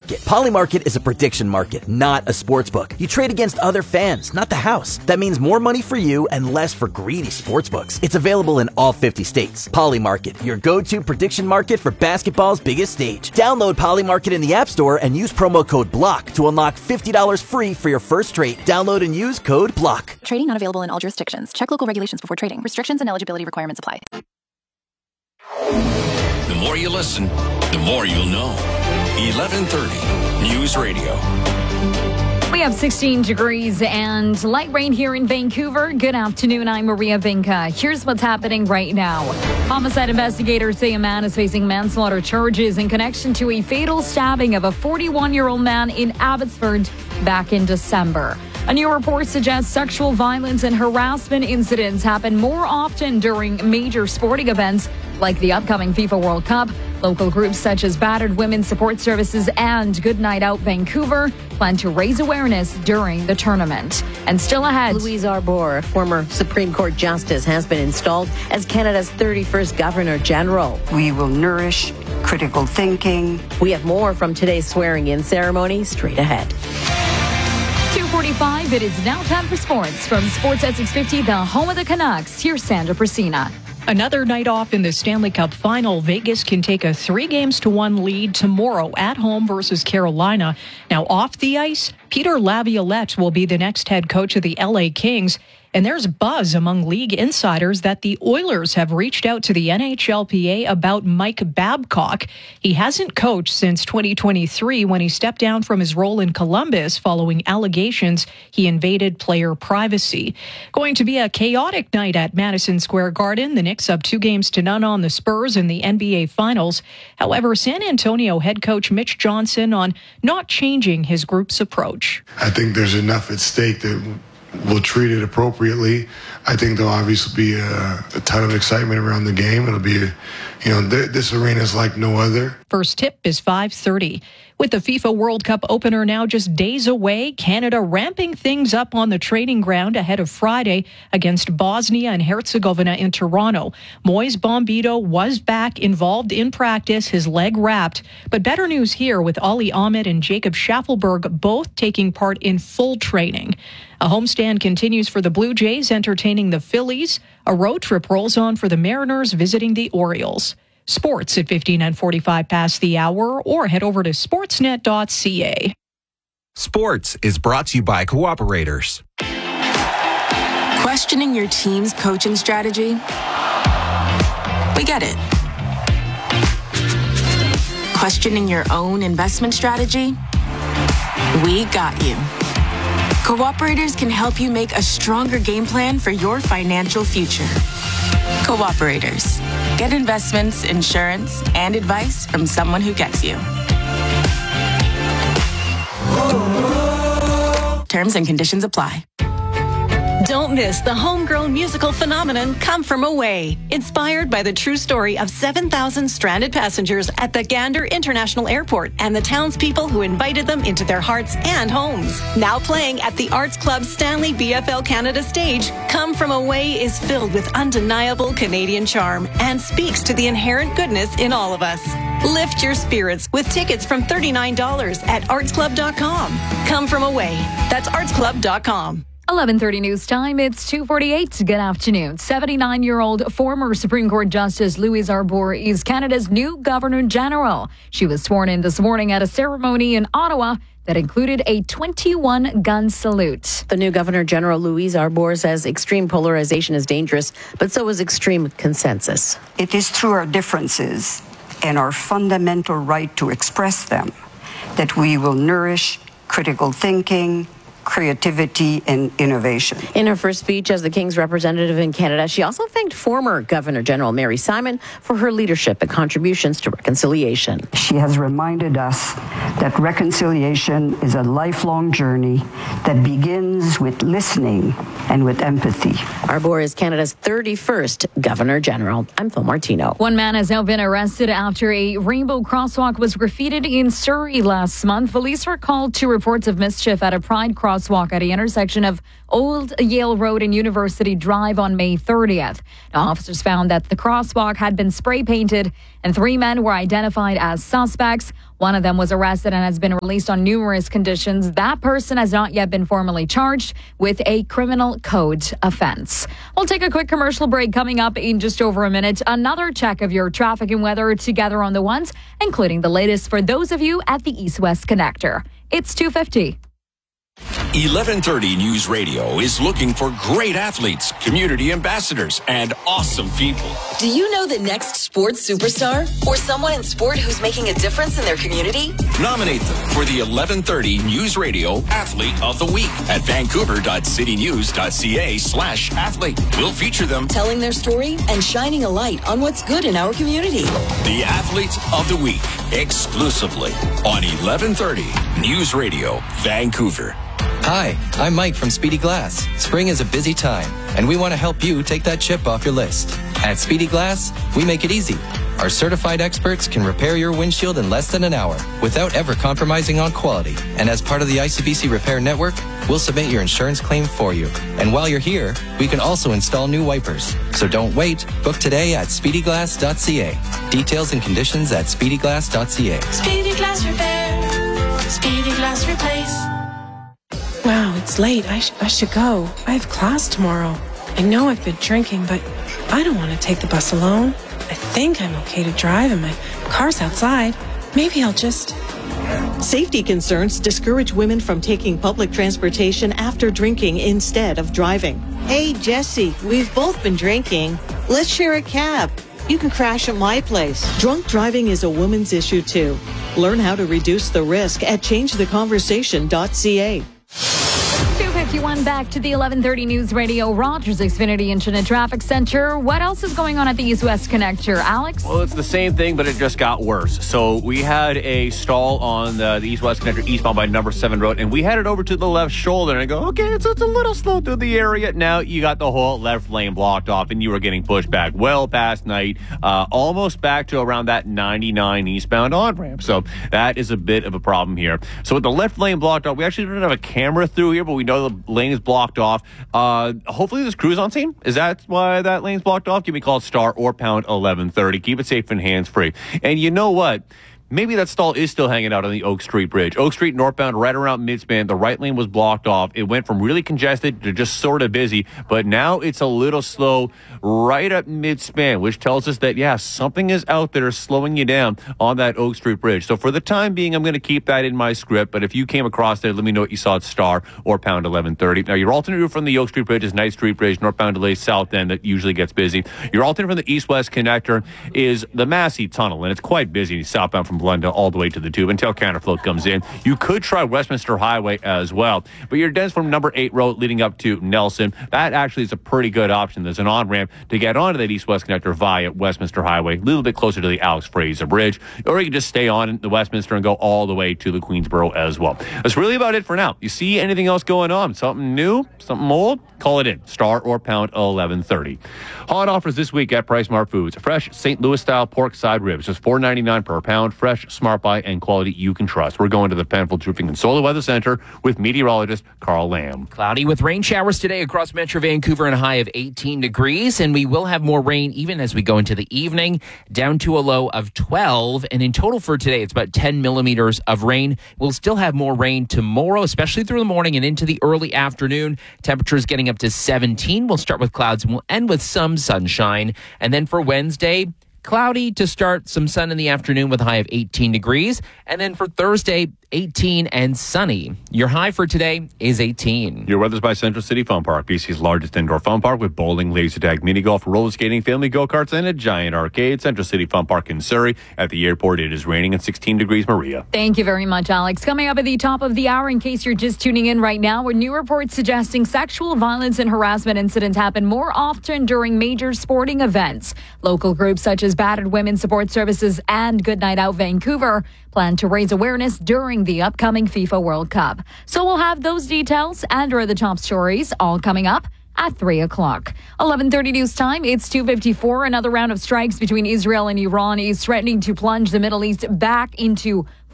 Market. Poly Market is a prediction market, not a sports book. You trade against other fans, not the house. That means more money for you and less for greedy sports books. It's available in all 50 states. Poly Market, your go-to prediction market for basketball's biggest stage. Download Poly Market in the App Store and use promo code BLOCK to unlock $50 free for your first trade. Download and use code BLOCK. Trading not available in all jurisdictions. Check local regulations before trading. Restrictions and eligibility requirements apply. The more you listen, the more you'll know. 1130 News Radio. We have 16 degrees and light rain here in Vancouver. Good afternoon. I'm Maria Vinca. Here's what's happening right now. Homicide investigators say a man is facing manslaughter charges in connection to a fatal stabbing of a 41-year-old man in Abbotsford back in December. A new report suggests sexual violence and harassment incidents happen more often during major sporting events like the upcoming FIFA World Cup. Local groups such as Battered Women's Support Services and Good Night Out Vancouver plan to raise awareness during the tournament. And still ahead, Louise Arbour, a former Supreme Court Justice, has been installed as Canada's 31st Governor-General. We will nourish critical thinking. We have more from today's swearing-in ceremony straight ahead. 2:45, it is now time for sports. From Sports at 650, the home of the Canucks, here's Sandra Priscina. Another night off in the Stanley Cup Final. Vegas can take a 3-1 lead tomorrow at home versus Carolina. Now off the ice, Peter Laviolette will be the next head coach of the LA Kings. And there's buzz among league insiders that the Oilers have reached out to the NHLPA about Mike Babcock. He hasn't coached since 2023 when he stepped down from his role in Columbus following allegations he invaded player privacy. Going to be a chaotic night at Madison Square Garden. The Knicks up 2-0 on the Spurs in the NBA Finals. However, San Antonio head coach Mitch Johnson on not changing his group's approach. I think there's enough at stake that we'll treat it appropriately. I think there'll obviously be a ton of excitement around the game. It'll be, this arena is like no other. First tip is 5:30. With the FIFA World Cup opener now just days away, Canada ramping things up on the training ground ahead of Friday against Bosnia and Herzegovina in Toronto. Moise Bombito was back involved in practice, his leg wrapped. But better news here with Ali Ahmed and Jacob Schaffelberg both taking part in full training. A homestand continues for the Blue Jays entertaining the Phillies. A road trip rolls on for the Mariners visiting the Orioles. Sports at 15 and 45 past the hour, or head over to sportsnet.ca. Sports is brought to you by Cooperators. Questioning your team's coaching strategy? We get it. Questioning your own investment strategy? We got you. Cooperators can help you make a stronger game plan for your financial future. Cooperators. Get investments, insurance, and advice from someone who gets you. Terms and conditions apply. Don't miss the homegrown musical phenomenon Come From Away, inspired by the true story of 7,000 stranded passengers at the Gander International Airport and the townspeople who invited them into their hearts and homes. Now playing at the Arts Club Stanley BFL Canada stage, Come From Away is filled with undeniable Canadian charm and speaks to the inherent goodness in all of us. Lift your spirits with tickets from $39 at artsclub.com. Come From Away. That's artsclub.com. 11:30 news time. It's 2:48. Good afternoon. 79-year-old former Supreme Court Justice Louise Arbour is Canada's new Governor-General. She was sworn in this morning at a ceremony in Ottawa that included a 21-gun salute. The new Governor-General Louise Arbour says extreme polarization is dangerous, but so is extreme consensus. It is through our differences and our fundamental right to express them that we will nourish critical thinking, creativity, and innovation. In her first speech as the King's representative in Canada, she also thanked former Governor-General Mary Simon for her leadership and contributions to reconciliation. She has reminded us that reconciliation is a lifelong journey that begins with listening and with empathy. Arbour is Canada's 31st Governor-General. I'm Phil Martino. One man has now been arrested after a rainbow crosswalk was graffitied in Surrey last month. Police were called to reports of mischief at a Pride crosswalk at the intersection of Old Yale Road and University Drive on May 30th. Now, officers found that the crosswalk had been spray painted and 3 men were identified as suspects. One of them was arrested and has been released on numerous conditions. That person has not yet been formally charged with a criminal code offense. We'll take a quick commercial break coming up in just over a minute. Another check of your traffic and weather together on the ones, including the latest for those of you at the East-West Connector. It's 2:50. 1130 News Radio is looking for great athletes, community ambassadors, and awesome people. Do you know the next sports superstar or someone in sport who's making a difference in their community? Nominate them for the 1130 News Radio Athlete of the Week at vancouver.citynews.ca/athlete. We'll feature them telling their story and shining a light on what's good in our community. The Athlete of the Week, exclusively on 1130 News Radio, Vancouver. Hi, I'm Mike from Speedy Glass. Spring is a busy time, and we want to help you take that chip off your list. At Speedy Glass, we make it easy. Our certified experts can repair your windshield in less than an hour without ever compromising on quality. And as part of the ICBC Repair Network, we'll submit your insurance claim for you. And while you're here, we can also install new wipers. So don't wait. Book today at speedyglass.ca. Details and conditions at speedyglass.ca. Speedy Glass Repair. Speedy Glass Replace. Wow, it's late. I should go. I have class tomorrow. I know I've been drinking, but I don't want to take the bus alone. I think I'm okay to drive and my car's outside. Maybe I'll just... Safety concerns discourage women from taking public transportation after drinking instead of driving. Hey, Jesse, we've both been drinking. Let's share a cab. You can crash at my place. Drunk driving is a woman's issue, too. Learn how to reduce the risk at changetheconversation.ca. 2:51 back to the 1130 News Radio Rogers Xfinity Internet Traffic Center. What else is going on at the East-West Connector, Alex? Well, it's the same thing, but it just got worse. So we had a stall on the East-West Connector eastbound by number 7 road, and we headed over to the left shoulder, and I go, okay, it's a little slow through the area. Now you got the whole left lane blocked off, and you were getting pushed back well past night, almost back to around that 99 eastbound on-ramp. So that is a bit of a problem here. So with the left lane blocked off, we actually don't have a camera through here, but we know the lane is blocked off. Hopefully there's crews on scene. Is that why that lane's blocked off? Give me a call, star or pound 1130. Keep it safe and hands-free. And you know what? Maybe that stall is still hanging out on the Oak Street Bridge. Oak Street northbound right around midspan. The right lane was blocked off. It went from really congested to just sort of busy, but now it's a little slow right at midspan, which tells us that, yeah, something is out there slowing you down on that Oak Street Bridge. So for the time being, I'm going to keep that in my script, but if you came across there, let me know what you saw at star or pound 1130. Now, your alternate route from the Oak Street Bridge is Knight Street Bridge, northbound to Lay South End. That usually gets busy. Your alternate from the East-West Connector is the Massey Tunnel, and it's quite busy southbound from Glendale all the way to the tube until counterflow comes in. You could try Westminster Highway as well, but your dens from number 8 road leading up to Nelson, that actually is a pretty good option. There's an on-ramp to get onto that East-West Connector via Westminster Highway, a little bit closer to the Alex Fraser Bridge, or you can just stay on the Westminster and go all the way to the Queensboro as well. That's really about it for now. You see anything else going on? Something new? Something old? Call it in. Star or pound 1130. Hot offers this week at Price Smart Foods. Fresh St. Louis-style pork side ribs, just $4.99 per pound. Fresh, smart buy, and quality you can trust. We're going to the Penfield Roofing and Solar Weather Center with meteorologist Carl Lamb. Cloudy with rain showers today across Metro Vancouver and a high of 18 degrees. And we will have more rain even as we go into the evening, down to a low of 12. And in total for today, it's about 10 millimeters of rain. We'll still have more rain tomorrow, especially through the morning and into the early afternoon. Temperatures getting up to 17. We'll start with clouds and we'll end with some sunshine. And then for Wednesday, cloudy to start, some sun in the afternoon with a high of 18 degrees. And then for Thursday, 18 and sunny. Your high for today is 18. Your weather's by Central City Fun Park, BC's largest indoor fun park with bowling, laser tag, mini golf, roller skating, family go-karts, and a giant arcade. Central City Fun Park in Surrey. At the airport, it is raining at 16 degrees, Maria. Thank you very much, Alex. Coming up at the top of the hour, in case you're just tuning in right now, a new report suggesting sexual violence and harassment incidents happen more often during major sporting events. Local groups such as Battered Women's Support Services and Good Night Out Vancouver plan to raise awareness during the upcoming FIFA World Cup. So we'll have those details and or the top stories all coming up at 3 o'clock. 11:30 news time. It's 2:54. Another round of strikes between Israel and Iran is threatening to plunge the Middle East back into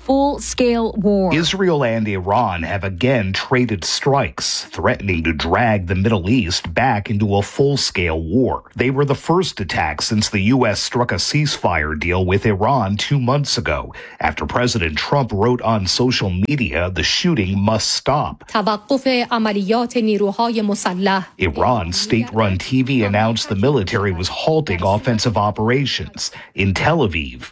full-scale war. Israel and Iran have again traded strikes, threatening to drag the Middle East back into a full-scale war. They were the first attack since the U.S. struck a ceasefire deal with Iran 2 months ago, after President Trump wrote on social media the shooting must stop. Iran's state-run TV announced the military was halting offensive operations in Tel Aviv.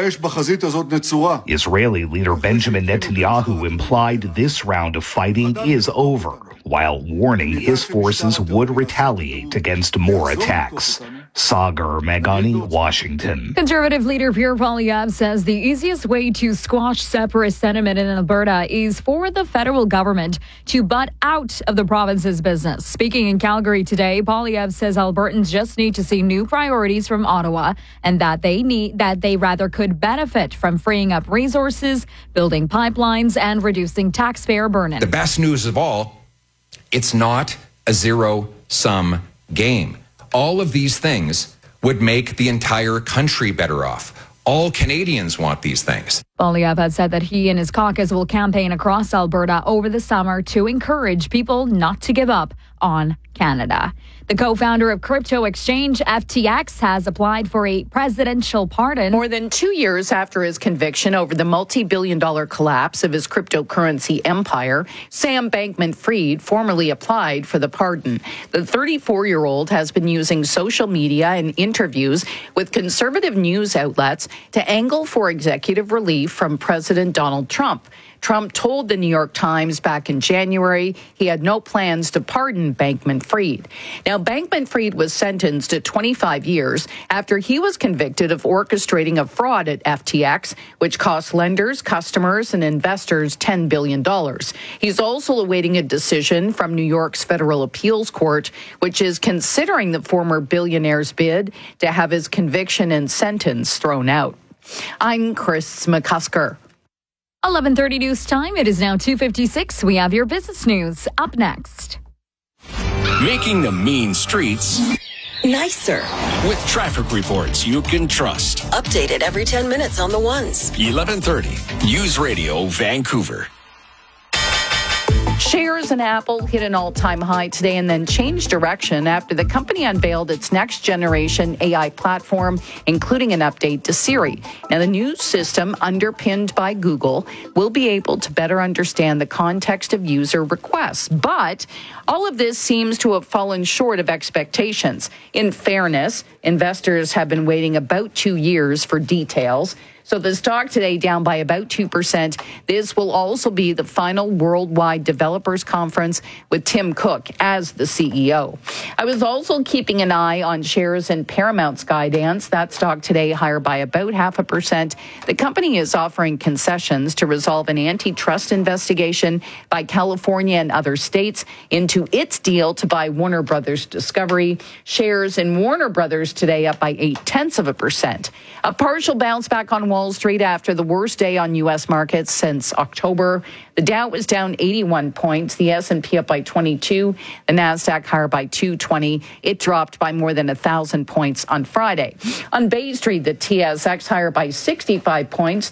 Israeli leader Benjamin Netanyahu implied this round of fighting is over, while warning his forces would retaliate against more attacks. Sagar Meghani, Washington. Conservative leader Pierre Poilievre says the easiest way to squash separatist sentiment in Alberta is for the federal government to butt out of the province's business. Speaking in Calgary today, Poilievre says Albertans just need to see new priorities from Ottawa and that they rather could benefit from freeing up resources, building pipelines, and reducing taxpayer burden. The best news of all, it's not a zero-sum game. All of these things would make the entire country better off. All Canadians want these things. Poilievre has said that he and his caucus will campaign across Alberta over the summer to encourage people not to give up on Canada. The co-founder of crypto exchange FTX has applied for a presidential pardon. More than 2 years after his conviction over the multi-billion-dollar collapse of his cryptocurrency empire, Sam Bankman-Fried formally applied for the pardon. The 34-year-old has been using social media and interviews with conservative news outlets to angle for executive relief from President Donald Trump. Trump told the New York Times back in January he had no plans to pardon Bankman-Fried. Now, Bankman-Fried was sentenced to 25 years after he was convicted of orchestrating a fraud at FTX, which cost lenders, customers, and investors $10 billion. He's also awaiting a decision from New York's Federal Appeals Court, which is considering the former billionaire's bid to have his conviction and sentence thrown out. I'm Chris McCusker. 11:30 news time. It is now 2:56. We have your business news up next. Making the mean streets nicer with traffic reports you can trust. Updated every 10 minutes on the ones. 11:30 News Radio Vancouver. Shares in Apple hit an all-time high today and then changed direction after the company unveiled its next-generation AI platform, including an update to Siri. Now, the new system, underpinned by Google, will be able to better understand the context of user requests. But all of this seems to have fallen short of expectations. In fairness, investors have been waiting about 2 years for details. So the stock today down by about 2%. This will also be the final worldwide developers conference with Tim Cook as the CEO. I was also keeping an eye on shares in Paramount Skydance. That stock today higher by about 0.5%. The company is offering concessions to resolve an antitrust investigation by California and other states into its deal to buy Warner Brothers Discovery. Shares in Warner Brothers today up by 0.8%. A partial bounce back on Wall Street after the worst day on U.S. markets since October. The Dow was down 81 points, the S&P up by 22, the NASDAQ higher by 220. It dropped by more than 1,000 points on Friday. On Bay Street, the TSX higher by 65 points,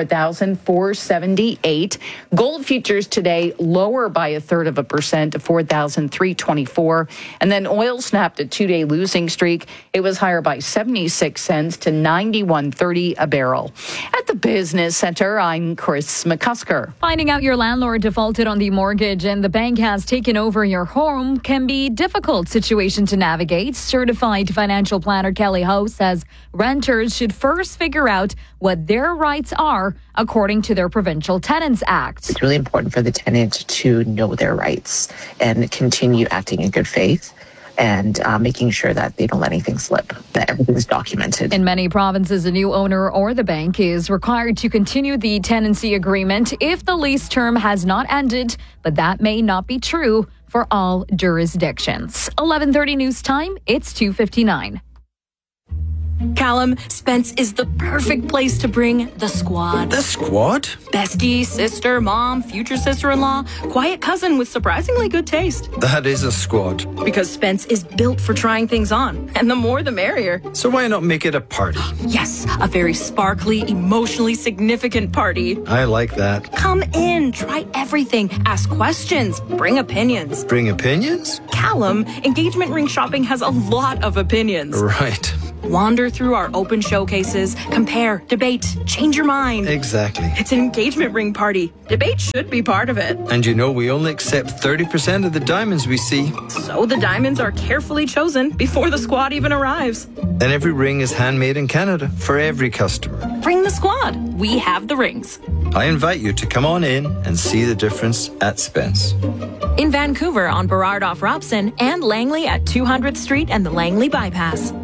34,478. Gold futures today lower by 1/3% to 4,324. And then oil snapped a 2-day losing streak. It was higher by 76 cents to 91.30 a barrel. At the Business Center, I'm Chris McCusker. Finding out your landlord defaulted on the mortgage and the bank has taken over your home can be a difficult situation to navigate. Certified financial planner Kelly Ho says renters should first figure out what their rights are according to their Provincial Tenants Act. It's really important for the tenant to know their rights and continue acting in good faith and making sure that they don't let anything slip, that everything's documented. In many provinces, a new owner or the bank is required to continue the tenancy agreement if the lease term has not ended, but that may not be true for all jurisdictions. 11:30 news time, it's 2:59. Callum, Spence is the perfect place to bring the squad. The squad? Bestie, sister, mom, future sister-in-law, quiet cousin with surprisingly good taste. That is a squad. Because Spence is built for trying things on, and the more the merrier. So why not make it a party? Yes, a very sparkly, emotionally significant party. I like that. Come in, try everything, ask questions, bring opinions. Bring opinions? Callum, engagement ring shopping has a lot of opinions. Right. Wander through our open showcases, compare, debate, change your mind. Exactly. It's an engagement ring party. Debate should be part of it. And you know we only accept 30% of the diamonds we see. So the diamonds are carefully chosen before the squad even arrives. And every ring is handmade in Canada for every customer. Bring the squad. We have the rings. I invite you to come on in and see the difference at Spence. In Vancouver on Burrard off Robson and Langley at 200th Street and the Langley Bypass.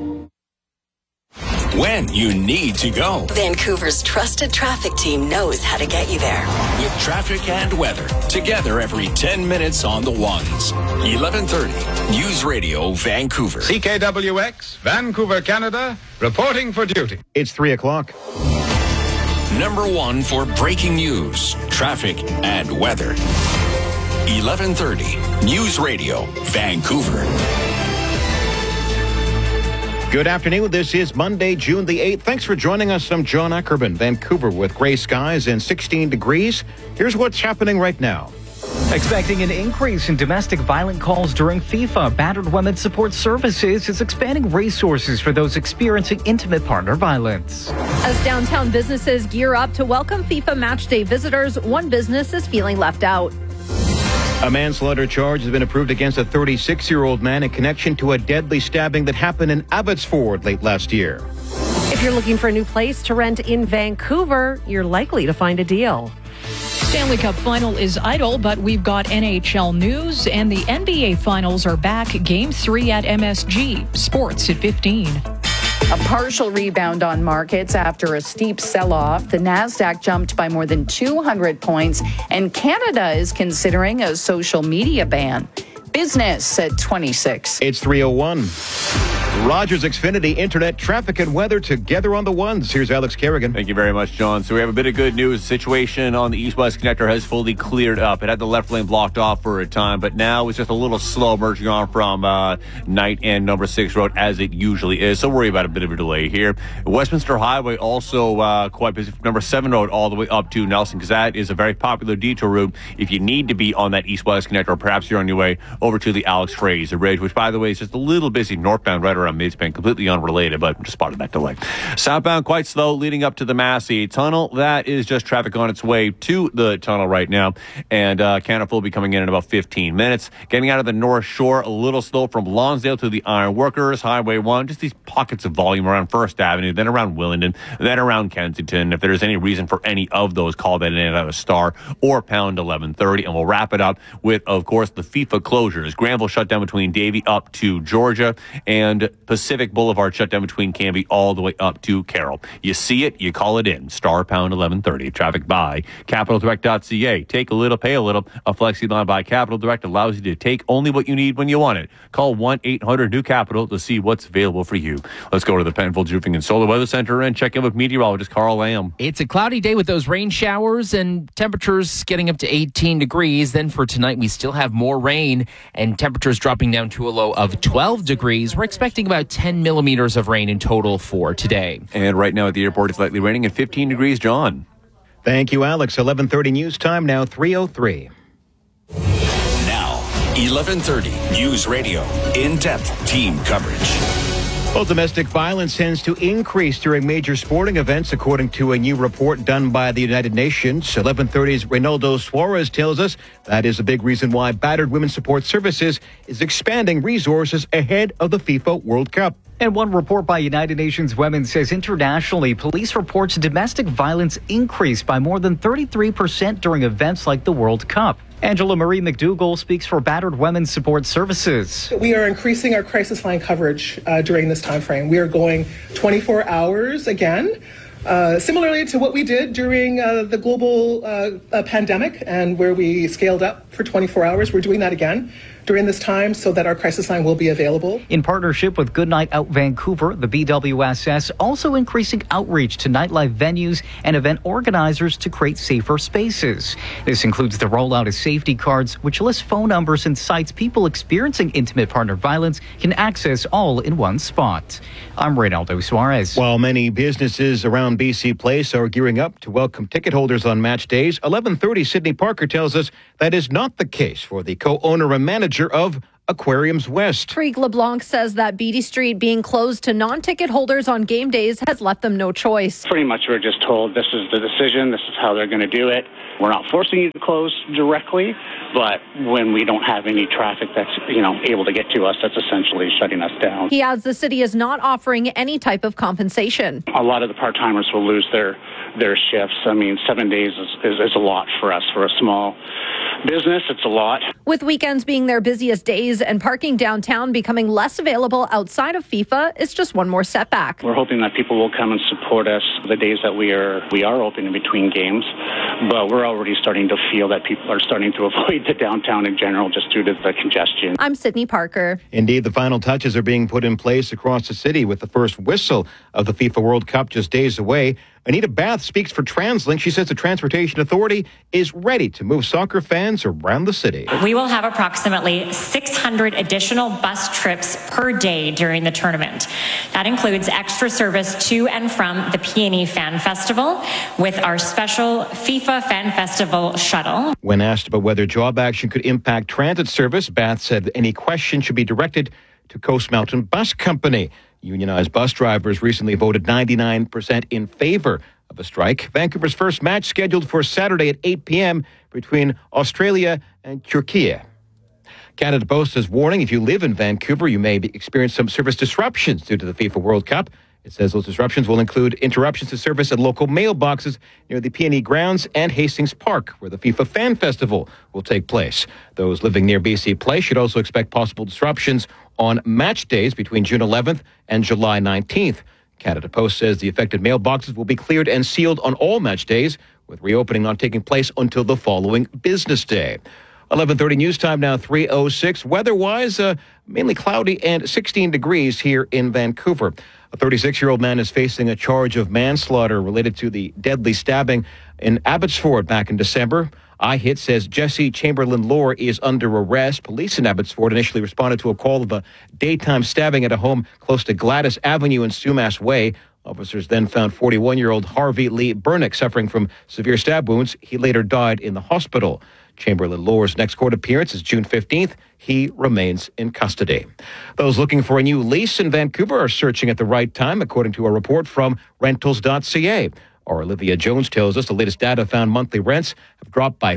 When you need to go. Vancouver's trusted traffic team knows how to get you there. With traffic and weather, together every 10 minutes on the ones. 11:30 News Radio Vancouver. CKWX, Vancouver, Canada, reporting for duty. It's 3 o'clock. Number one for breaking news, traffic, and weather. 11:30 News Radio Vancouver. Good afternoon. This is Monday, June the 8th. Thanks for joining us. I'm John Ackerman, Vancouver, with gray skies and 16 degrees. Here's what's happening right now. Expecting an increase in domestic violent calls during FIFA, Battered Women's Support Services is expanding resources for those experiencing intimate partner violence. As downtown businesses gear up to welcome FIFA matchday visitors, one business is feeling left out. A manslaughter charge has been approved against a 36-year-old man in connection to a deadly stabbing that happened in Abbotsford late last year. If you're looking for a new place to rent in Vancouver, you're likely to find a deal. Stanley Cup Final is idle, but we've got NHL news, and the NBA Finals are back. Game 3 at MSG. Sports at 15. A partial rebound on markets after a steep sell-off. The Nasdaq jumped by more than 200 points, and Canada is considering a social media ban. Business at 26. It's 3:01. Rogers Xfinity Internet, traffic and weather together on the ones. Here's Alex Kerrigan. Thank you very much, John. So we have a bit of good news. The situation on the east-west connector has fully cleared up. It had the left lane blocked off for a time, but now it's just a little slow merging on from Knight and number 6 Road as it usually is. So worry about a bit of a delay here. Westminster Highway also quite busy from number 7 Road all the way up to Nelson, because that is a very popular detour route if you need to be on that east-west connector, or perhaps you're on your way over to the Alex Fraser Bridge, which, by the way, is just a little busy northbound right around Midspan, completely unrelated, but just spotted that delay. Southbound quite slow leading up to the Massey Tunnel. That is just traffic on its way to the tunnel right now, and Canada will be coming in about 15 minutes. Getting out of the North Shore, a little slow from Lonsdale to the Iron Workers, Highway 1, just these pockets of volume around First Avenue, then around Willingdon, then around Kensington. If there's any reason for any of those, call that in at a star or pound 1130, and we'll wrap it up with, of course, the FIFA closures. Granville shut down between Davie up to Georgia, and Pacific Boulevard shut down between Canby all the way up to Carroll. You see it, you call it in. Star pound 1130. Traffic by CapitalDirect.ca. Take a little, pay a little. A flexi line by Capital Direct allows you to take only what you need when you want it. Call 1-800-NEW-CAPITAL to see what's available for you. Let's go to the Penfolds Roofing and Solar Weather Center and check in with meteorologist Carl Lamb. It's a cloudy day with those rain showers and temperatures getting up to 18 degrees. Then for tonight, we still have more rain and temperatures dropping down to a low of 12 degrees. We're expecting about 10 millimeters of rain in total for today. And right now at the airport, it's lightly raining at 15 degrees. John. Thank you, Alex. 11:30 news time now, 3:03. Now, 11:30 News Radio. In-depth team coverage. Well, domestic violence tends to increase during major sporting events, according to a new report done by the United Nations. 11:30's Reynaldo Suarez tells us that is a big reason why Battered Women's Support Services is expanding resources ahead of the FIFA World Cup. And one report by United Nations Women says internationally, police reports domestic violence increased by more than 33% during events like the World Cup. Angela Marie McDougall speaks for Battered Women's Support Services. We are increasing our crisis line coverage during this time frame. We are going 24 hours again, similarly to what we did during the global pandemic, and where we scaled up for 24 hours. We're doing that again. during this time so that our crisis line will be available. In partnership with Goodnight Out Vancouver, the BWSS also increasing outreach to nightlife venues and event organizers to create safer spaces. This includes the rollout of safety cards, which list phone numbers and sites people experiencing intimate partner violence can access all in one spot. I'm Reynaldo Suarez. While many businesses around BC Place are gearing up to welcome ticket holders on match days, 11:30 Sydney Parker tells us that is not the case for the co-owner and manager of Aquariums West. Krieg LeBlanc says that Beatty Street being closed to non-ticket holders on game days has left them no choice. Pretty much we're just told this is the decision, this is how they're going to do it. We're not forcing you to close directly, but when we don't have any traffic that's, able to get to us, that's essentially shutting us down. He adds the city is not offering any type of compensation. A lot of the part-timers will lose their shifts. 7 days is a lot for us. For a small business, it's a lot. With weekends being their busiest days and parking downtown becoming less available outside of FIFA, it's just one more setback. We're hoping that people will come and support us the days that we are open in between games, but we're already starting to feel that people are starting to avoid the downtown in general just due to the congestion. I'm Sydney Parker. Indeed, the final touches are being put in place across the city with the first whistle of the FIFA World Cup just days away. Anita Bath speaks for TransLink. She says the Transportation Authority is ready to move soccer fans around the city. We will have approximately 600 additional bus trips per day during the tournament. That includes extra service to and from the PNE Fan Festival with our special FIFA Fan Festival shuttle. When asked about whether job action could impact transit service, Bath said any question should be directed to Coast Mountain Bus Company. Unionized bus drivers recently voted 99% in favor of a strike. Vancouver's first match scheduled for Saturday at 8 p.m. between Australia and Turkey. Canada Post is warning if you live in Vancouver, you may experience some service disruptions due to the FIFA World Cup. It says those disruptions will include interruptions to service at local mailboxes near the PNE grounds and Hastings Park, where the FIFA Fan Festival will take place. Those living near BC Place should also expect possible disruptions on match days between June 11th and July 19th. Canada Post says the affected mailboxes will be cleared and sealed on all match days, with reopening not taking place until the following business day. 11:30 news time now, 3:06. Weather-wise, mainly cloudy and 16 degrees here in Vancouver. A 36-year-old man is facing a charge of manslaughter related to the deadly stabbing in Abbotsford back in December. iHit says Jesse Chamberlain Lohr is under arrest. Police in Abbotsford initially responded to a call of a daytime stabbing at a home close to Gladys Avenue and Sumas Way. Officers then found 41-year-old Harvey Lee Burnick suffering from severe stab wounds. He later died in the hospital. Chamberlain Lohr's next court appearance is June 15th. He remains in custody. Those looking for a new lease in Vancouver are searching at the right time, according to a report from Rentals.ca. Our Olivia Jones tells us the latest data found monthly rents have dropped by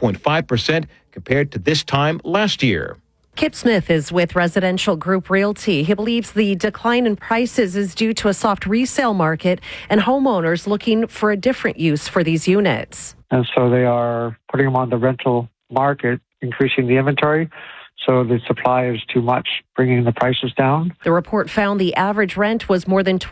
4.5% compared to this time last year. Kip Smith is with Residential Group Realty. He believes the decline in prices is due to a soft resale market and homeowners looking for a different use for these units. And so they are putting them on the rental market, increasing the inventory. So the supply is too much, bringing the prices down. The report found the average rent was more than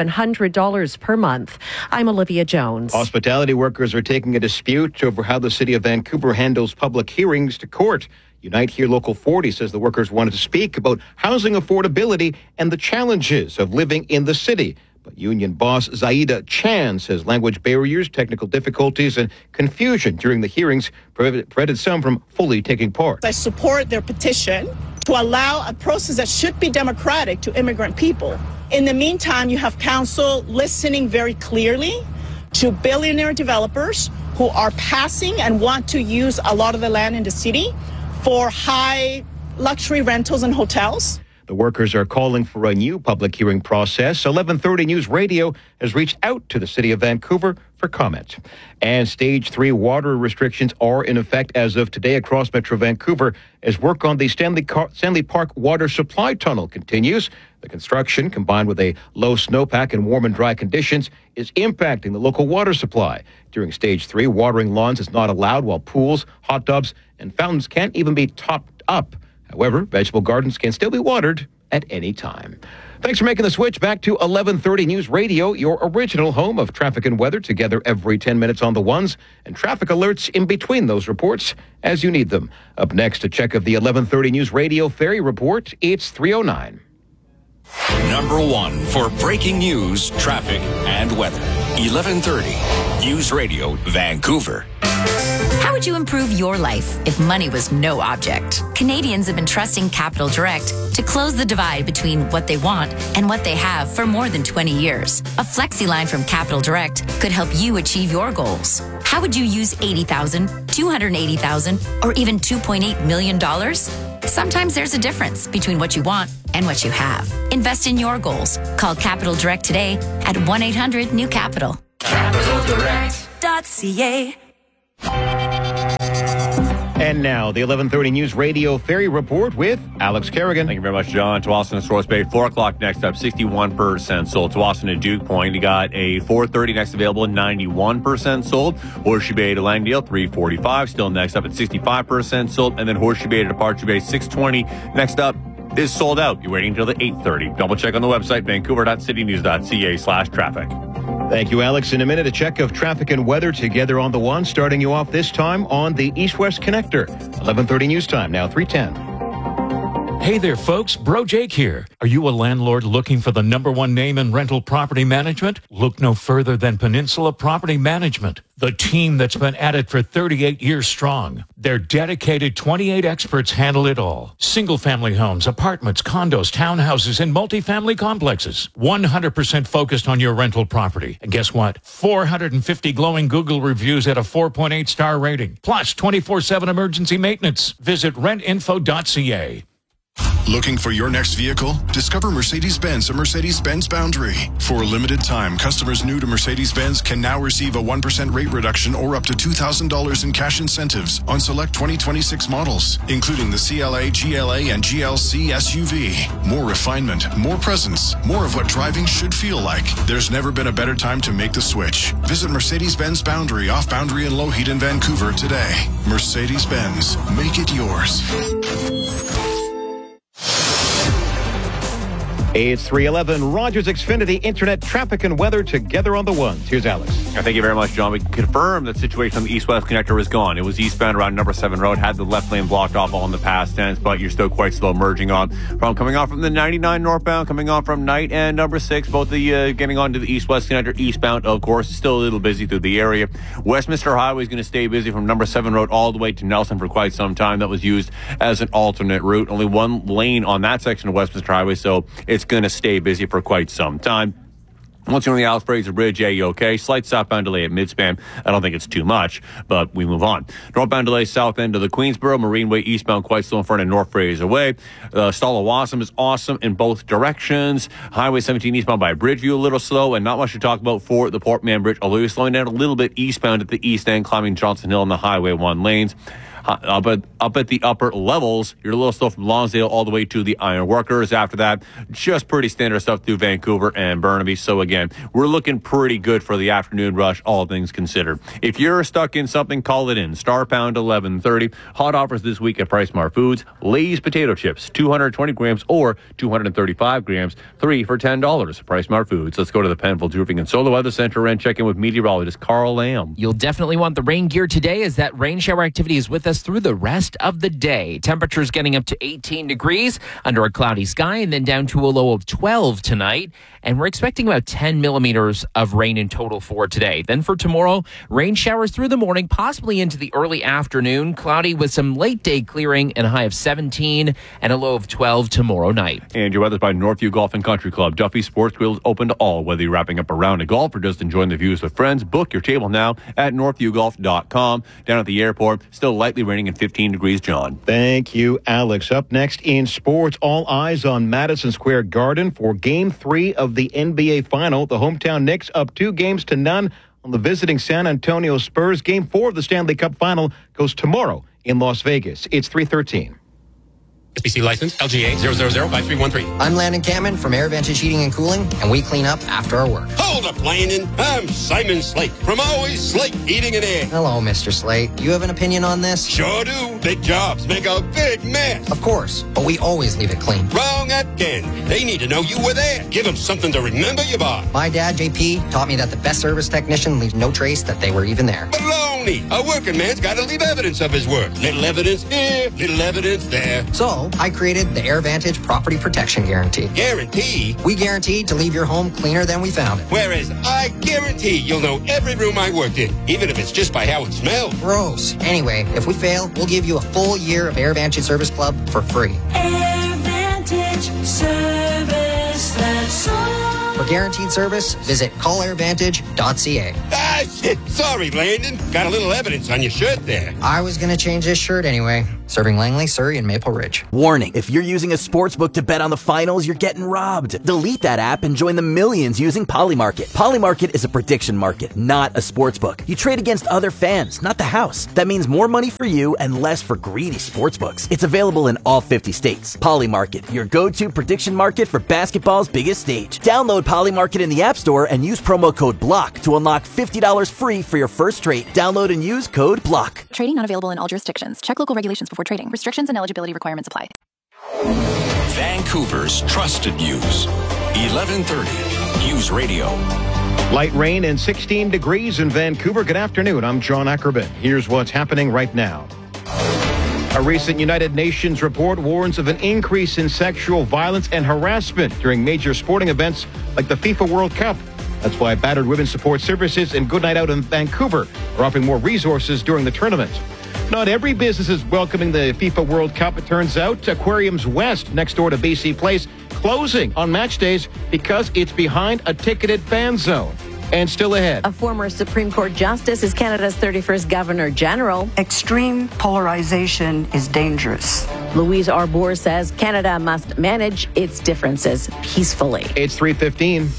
$2,700 per month. I'm Olivia Jones. Hospitality workers are taking a dispute over how the city of Vancouver handles public hearings to court. Unite Here Local 40 says the workers wanted to speak about housing affordability and the challenges of living in the city. But union boss Zaida Chan says language barriers, technical difficulties, and confusion during the hearings prevented some from fully taking part. I support their petition to allow a process that should be democratic to immigrant people. In the meantime, you have council listening very clearly to billionaire developers who are passing and want to use a lot of the land in the city for high luxury rentals and hotels. The workers are calling for a new public hearing process. 11:30 News Radio has reached out to the city of Vancouver for comment. And Stage 3 water restrictions are in effect as of today across Metro Vancouver as work on the Stanley Park water supply tunnel continues. The construction, combined with a low snowpack and warm and dry conditions, is impacting the local water supply. During Stage 3, watering lawns is not allowed, while pools, hot tubs, and fountains can't even be topped up. However, vegetable gardens can still be watered at any time. Thanks for making the switch back to 1130 News Radio, your original home of traffic and weather, together every 10 minutes on the ones, and traffic alerts in between those reports as you need them. Up next, a check of the 1130 News Radio Ferry Report. It's 3:09. Number one for breaking news, traffic, and weather. 1130 News Radio, Vancouver. How would you improve your life if money was no object? Canadians have been trusting Capital Direct to close the divide between what they want and what they have for more than 20 years. A flexi line from Capital Direct could help you achieve your goals. How would you use $80,000, $280,000, or even $2.8 million? Sometimes there's a difference between what you want and what you have. Invest in your goals. Call Capital Direct today at 1-800-NEW-CAPITAL. CapitalDirect.ca. And now, the 1130 News Radio Ferry Report with Alex Kerrigan. Thank you very much, John. Tsawwassen and Stores Bay, 4 o'clock next up, 61% sold. Tsawwassen and Duke Point, you got a 430 next available, 91% sold. Horseshoe Bay to Langdale, 345, still next up at 65% sold. And then Horseshoe Bay to Departure Bay, 620 next up is sold out. You're waiting until the 8:30. Double check on the website, vancouver.citynews.ca/traffic. Thank you, Alex. In a minute, a check of traffic and weather together on the one, starting you off this time on the East-West Connector. 1130 News Time, now 3:10. Hey there, folks. Bro Jake here. Are you a landlord looking for the #1 name in rental property management? Look no further than Peninsula Property Management, the team that's been at it for 38 years strong. Their dedicated 28 experts handle it all. Single-family homes, apartments, condos, townhouses, and multifamily complexes. 100% focused on your rental property. And guess what? 450 glowing Google reviews at a 4.8 star rating. Plus 24/7 emergency maintenance. Visit rentinfo.ca. Looking for your next vehicle? Discover Mercedes-Benz at Mercedes-Benz Boundary. For a limited time, customers new to Mercedes-Benz can now receive a 1% rate reduction or up to $2,000 in cash incentives on select 2026 models, including the CLA, GLA, and GLC SUV. More refinement, more presence, more of what driving should feel like. There's never been a better time to make the switch. Visit Mercedes-Benz Boundary off Boundary and Lougheed in Vancouver today. Mercedes-Benz. Make it yours. It's 3:11. Rogers Xfinity Internet traffic and weather together on the ones. Here's Alex. Thank you very much, John. We can confirm that situation on the East-West Connector is gone. It was eastbound around number 7 road, had the left lane blocked off all in the past tense, but you're still quite slow merging on from coming off from the 99 northbound, coming off from Knight and number 6, both the getting onto the East-West Connector eastbound, of course, still a little busy through the area. Westminster Highway is going to stay busy from number 7 road all the way to Nelson for quite some time. That was used as an alternate route. Only one lane on that section of Westminster Highway, so it's going to stay busy for quite some time. Once you're on the Alice Fraser Bridge, yeah, you okay? Slight southbound delay at Midspan. I don't think it's too much, but we move on. Northbound delay south end of the Queensboro. Marine Way eastbound quite slow in front of North Fraser Way. Stall of Wassum is awesome in both directions. Highway 17 eastbound by Bridgeview a little slow, and not much to talk about for the Portman Bridge, although you're slowing down a little bit eastbound at the east end, climbing Johnson Hill in the Highway 1 lanes. Up at the upper levels, you're a little slow from Lonsdale all the way to the Iron Workers. After that, just pretty standard stuff through Vancouver and Burnaby. So again, we're looking pretty good for the afternoon rush, all things considered. If you're stuck in something, call it in. Star Pound 1130. Hot offers this week at Price Mart Foods. Lay's potato chips, 220 grams or 235 grams, 3 for $10. Price Mart Foods. Let's go to the Penfolds Roofing and Solar Weather Center and check in with meteorologist Carl Lamb. You'll definitely want the rain gear today, as that rain shower activity is with us through the rest of the day. Temperatures getting up to 18 degrees under a cloudy sky, and then down to a low of 12 tonight. And we're expecting about 10 millimeters of rain in total for today. Then for tomorrow, rain showers through the morning, possibly into the early afternoon. Cloudy with some late day clearing and a high of 17 and a low of 12 tomorrow night. And your weather's by Northview Golf and Country Club. Duffy Sports Wheels open to all, whether you're wrapping up a round of golf or just enjoying the views with friends. Book your table now at northviewgolf.com. Down at the airport, still lightly raining and 15 degrees, John. Thank you, Alex. Up next in sports, all eyes on Madison Square Garden for Game 3 of the NBA Final. The hometown Knicks up 2-0 on the visiting San Antonio Spurs. Game 4 of the Stanley Cup Final goes tomorrow in Las Vegas. It's 3:13. SBC license LGA 0005313. I'm Landon Cameron from Air Vantage Heating and Cooling, and we clean up after our work. Hold up, Landon. I'm Simon Slate from Always Slate Heating and Air. Hello, Mr. Slate. You have an opinion on this? Sure do. Big jobs make a big mess. Of course, but we always leave it clean. Wrong again. They need to know you were there. Give them something to remember you by. My dad, JP, taught me that the best service technician leaves no trace that they were even there. Baloney. A working man's got to leave evidence of his work. Little evidence here, little evidence there. So, I created the Air Vantage Property Protection Guarantee. Guarantee? We guarantee to leave your home cleaner than we found it. Whereas I guarantee you'll know every room I worked in, even if it's just by how it smells. Gross. Anyway, if we fail, we'll give you a full year of Air Vantage Service Club for free. Air Vantage Service, that's all. For guaranteed service, visit callairvantage.ca. Ah, shit. Sorry, Landon. Got a little evidence on your shirt there. I was going to change this shirt anyway. Serving Langley, Surrey, and Maple Ridge. Warning, if you're using a sportsbook to bet on the finals, you're getting robbed. Delete that app and join the millions using Polymarket. Polymarket is a prediction market, not a sportsbook. You trade against other fans, not the house. That means more money for you and less for greedy sportsbooks. It's available in all 50 states. Polymarket, your go-to prediction market for basketball's biggest stage. Download Polymarket in the App Store and use promo code BLOCK to unlock $50 free for your first trade. Download and use code BLOCK. Trading not available in all jurisdictions. Check local regulations before trading. Restrictions and eligibility requirements apply. Vancouver's trusted news. 1130 News Radio. Light rain and 16 degrees in Vancouver. Good afternoon. I'm John Ackerman. Here's what's happening right now. A recent United Nations report warns of an increase in sexual violence and harassment during major sporting events like the FIFA World Cup. That's why Battered Women's Support Services and Good Night Out in Vancouver are offering more resources during the tournament. Not every business is welcoming the FIFA World Cup, it turns out. Aquariums West, next door to BC Place, closing on match days because it's behind a ticketed fan zone. And still ahead. A former Supreme Court justice is Canada's 31st Governor General. Extreme polarization is dangerous. Louise Arbour says Canada must manage its differences peacefully. It's 3:15.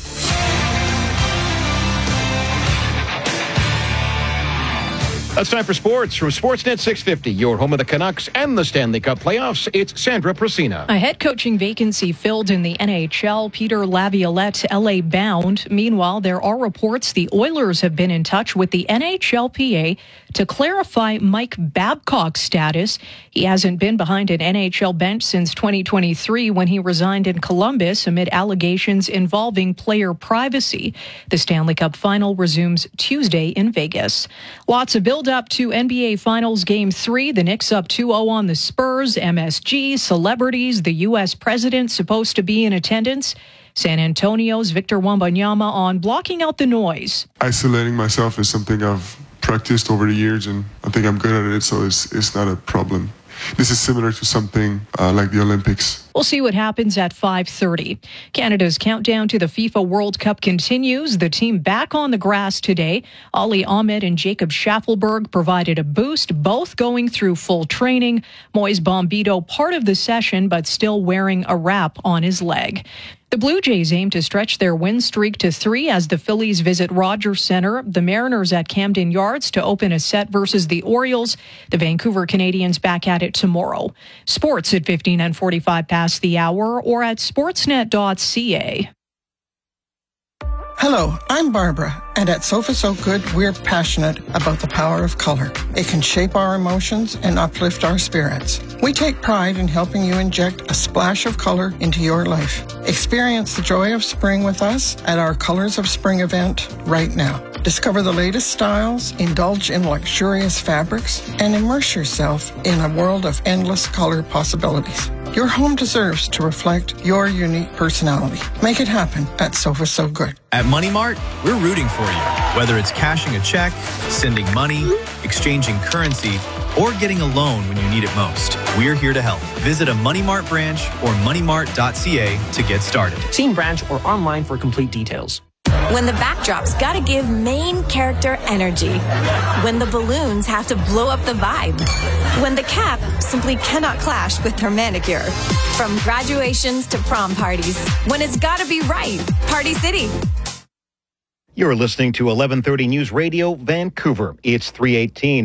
It's time for sports from Sportsnet 650, your home of the Canucks and the Stanley Cup playoffs. It's Sandra Prasina. A head coaching vacancy filled in the NHL. Peter Laviolette, LA bound. Meanwhile, there are reports the Oilers have been in touch with the NHLPA to clarify Mike Babcock's status. He hasn't been behind an NHL bench since 2023 when he resigned in Columbus amid allegations involving player privacy. The Stanley Cup final resumes Tuesday in Vegas. Lots of build-up to NBA Finals Game 3. The Knicks up 2-0 on the Spurs. MSG, celebrities, the U.S. president supposed to be in attendance. San Antonio's Victor Wembanyama on blocking out the noise. Isolating myself is something I've practiced over the years, and I think I'm good at it, so it's not a problem. This is similar to something like the Olympics. We'll see what happens at 5:30. Canada's countdown to the FIFA World Cup continues. The team back on the grass today. Ali Ahmed and Jacob Schaffelberg provided a boost, both going through full training. Moise Bombito part of the session, but still wearing a wrap on his leg. The Blue Jays aim to stretch their win streak to 3 as the Phillies visit Rogers Centre. The Mariners at Camden Yards to open a set versus the Orioles. The Vancouver Canadians back at it tomorrow. Sports at 15 and 45 past the hour or at sportsnet.ca. Hello, I'm Barbara, and at Sofa So Good, we're passionate about the power of color. It can shape our emotions and uplift our spirits. We take pride in helping you inject a splash of color into your life. Experience the joy of spring with us at our Colors of Spring event right now. Discover the latest styles, indulge in luxurious fabrics, and immerse yourself in a world of endless color possibilities. Your home deserves to reflect your unique personality. Make it happen at Sofa So Good. At Money Mart, we're rooting for you. Whether it's cashing a check, sending money, exchanging currency, or getting a loan when you need it most, we're here to help. Visit a Money Mart branch or moneymart.ca to get started. See in branch or online for complete details. When the backdrop's gotta give main character energy. When the balloons have to blow up the vibe. When the cap simply cannot clash with her manicure. From graduations to prom parties. When it's gotta be right. Party City. You're listening to 1130 News Radio, Vancouver. It's 3:18.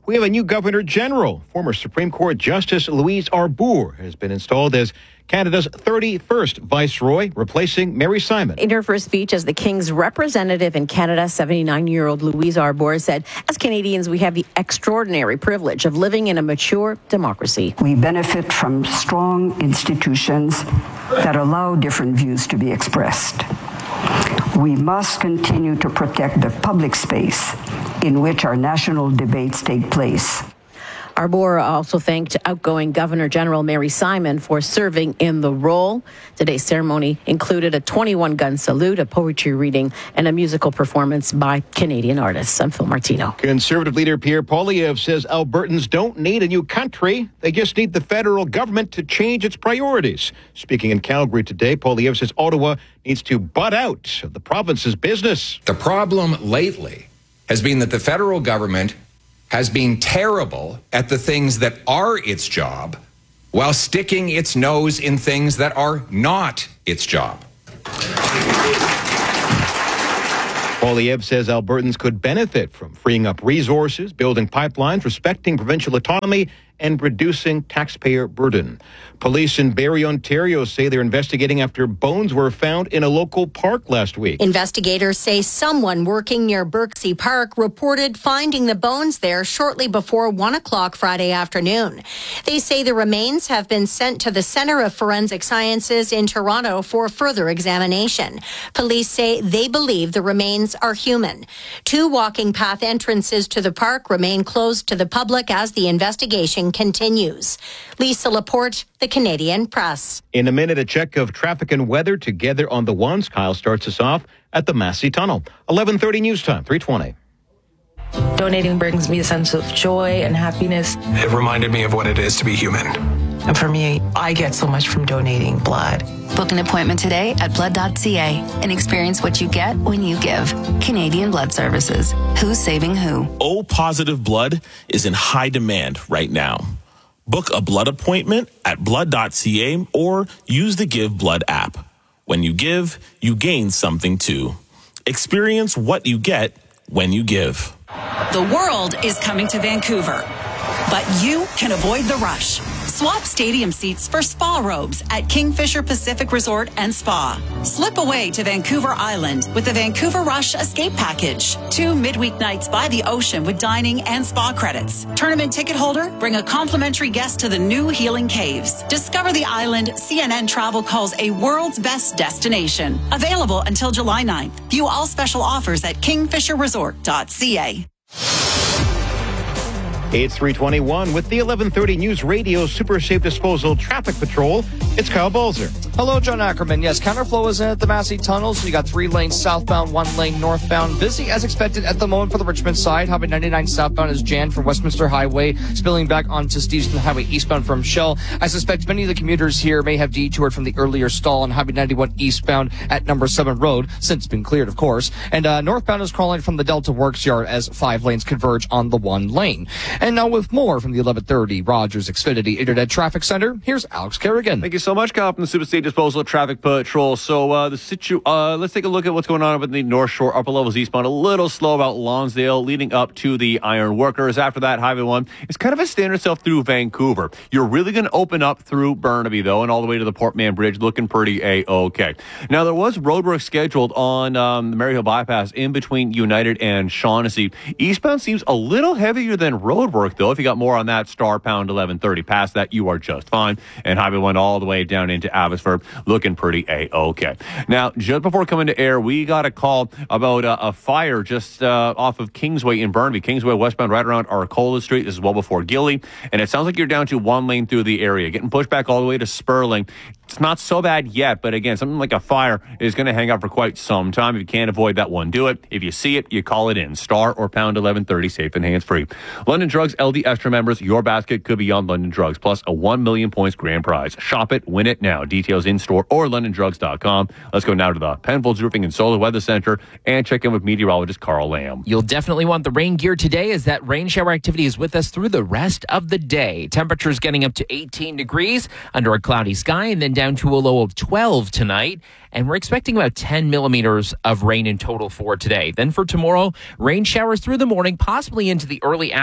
We have a new Governor General. Former Supreme Court Justice Louise Arbour has been installed as Canada's 31st Viceroy, replacing Mary Simon. In her first speech as the King's representative in Canada, 79-year-old Louise Arbour said, as Canadians, we have the extraordinary privilege of living in a mature democracy. We benefit from strong institutions that allow different views to be expressed. We must continue to protect the public space in which our national debates take place. Arbour also thanked outgoing Governor General Mary Simon for serving in the role. Today's ceremony included a 21-gun salute, a poetry reading, and a musical performance by Canadian artists. I'm Phil Martino. Conservative leader Pierre Poilievre says Albertans don't need a new country. They just need the federal government to change its priorities. Speaking in Calgary today, Poilievre says Ottawa needs to butt out of the province's business. The problem lately has been that the federal government has been terrible at the things that are its job while sticking its nose in things that are not its job. Poilievre says Albertans could benefit from freeing up resources, building pipelines, respecting provincial autonomy, and reducing taxpayer burden. Police in Barrie, Ontario say they're investigating after bones were found in a local park last week. Investigators say someone working near Birksea Park reported finding the bones there shortly before 1 o'clock Friday afternoon. They say the remains have been sent to the Centre of Forensic Sciences in Toronto for further examination. Police say they believe the remains are human. 2 walking path entrances to the park remain closed to the public as the investigation continues. Lisa Laporte, the Canadian Press. In a minute, a check of traffic and weather together on the ones. Kyle starts us off at the Massey Tunnel. 11:30 news time, 3:20. Donating brings me a sense of joy and happiness. It reminded me of what it is to be human. And for me, I get so much from donating blood. Book an appointment today at blood.ca and experience what you get when you give. Canadian Blood Services. Who's saving who? O positive blood is in high demand right now. Book a blood appointment at blood.ca or use the Give Blood app. When you give, you gain something too. Experience what you get when you give. The world is coming to Vancouver, but you can avoid the rush. Swap stadium seats for spa robes at Kingfisher Pacific Resort and Spa. Slip away to Vancouver Island with the Vancouver Rush Escape Package. 2 midweek nights by the ocean with dining and spa credits. Tournament ticket holder, bring a complimentary guest to the new Healing Caves. Discover the island CNN Travel calls a world's best destination. Available until July 9th. View all special offers at kingfisherresort.ca. It's 3:21 with the 11:30 News Radio Super Safe Disposal Traffic Patrol. It's Kyle Balzer. Hello, John Ackerman. Yes, counterflow is in at the Massey Tunnel, so you got 3 lanes southbound, 1 lane northbound. Busy as expected at the moment for the Richmond side. Highway 99 southbound is jammed from Westminster Highway, spilling back onto Steveston Highway eastbound from Shell. I suspect many of the commuters here may have detoured from the earlier stall on Highway 91 eastbound at number 7 Road, since been cleared, of course. And northbound is crawling from the Delta Works Yard as 5 lanes converge on the 1 lane. And now with more from the 1130 Rogers Xfinity Internet Traffic Center, here's Alex Kerrigan. Thank you so much, Kyle, from the Super State Disposal Traffic Patrol. So let's take a look at what's going on up in the North Shore, upper levels eastbound. A little slow about Lonsdale, leading up to the Iron Workers. After that, Highway 1 is kind of a standard stuff through Vancouver. You're really going to open up through Burnaby, though, and all the way to the Portman Bridge, looking pretty A-OK. Now, there was roadwork scheduled on the Maryhill Bypass in between United and Shaughnessy. Eastbound seems a little heavier than roadwork, though. If you got more on that, star pound 1130. Past that, you are just fine. And Highway 1 all the way down into Abbotsford, looking pretty A-OK. Now, just before coming to air, we got a call about a fire just off of Kingsway in Burnaby. Kingsway westbound right around Arcola Street. This is well before Gilly. And it sounds like you're down to 1 lane through the area. Getting pushed back all the way to Sperling. It's not so bad yet, but again, something like a fire is going to hang out for quite some time. If you can't avoid that one, do it. If you see it, you call it in. Star or pound 1130, safe and hands-free. London Drugs LD Extra members, your basket could be on London Drugs, plus a 1 million points grand prize. Shop it, win it now. Details in-store or londondrugs.com. Let's go now to the Penfolds Roofing and Solar Weather Center and check in with meteorologist Carl Lamb. You'll definitely want the rain gear today, as that rain shower activity is with us through the rest of the day. Temperatures getting up to 18 degrees under a cloudy sky, and then down to a low of 12 tonight. And we're expecting about 10 millimeters of rain in total for today. Then for tomorrow, rain showers through the morning, possibly into the early afternoon.